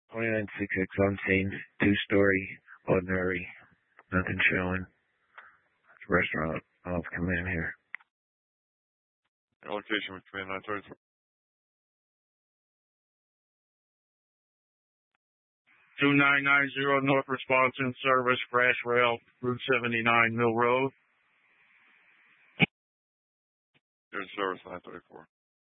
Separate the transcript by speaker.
Speaker 1: 2966 on scene, 2-story, ordinary, nothing showing. Restaurant, I'll come in here.
Speaker 2: Location with command 934.
Speaker 3: 2990 North Response in service, crash rail, Route 79, Mill Road.
Speaker 2: You're in service 934.